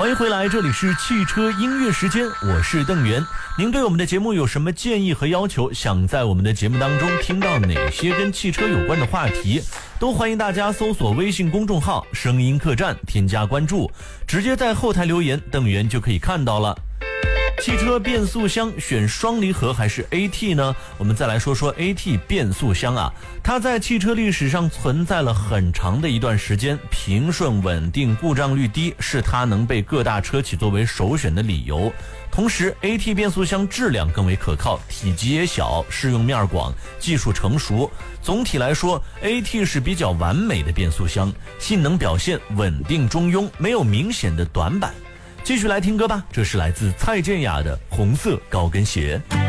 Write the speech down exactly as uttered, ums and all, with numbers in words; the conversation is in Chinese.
欢迎回来，这里是汽车音乐时间，我是邓源。您对我们的节目有什么建议和要求？想在我们的节目当中听到哪些跟汽车有关的话题，都欢迎大家搜索微信公众号声音客栈，添加关注，直接在后台留言，邓源就可以看到了。汽车变速箱选双离合还是 A T 呢？我们再来说说 A T 变速箱啊，它在汽车历史上存在了很长的一段时间，平顺稳定，故障率低，是它能被各大车企作为首选的理由。同时 A T 变速箱质量更为可靠，体积也小，适用面广，技术成熟。总体来说 A T 是比较完美的变速箱，性能表现稳定中庸，没有明显的短板。继续来听歌吧，这是来自蔡健雅的《红色高跟鞋》。